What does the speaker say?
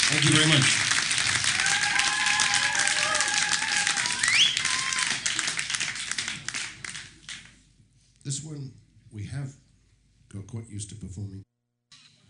Thank you very much. This one we have got quite used to performing.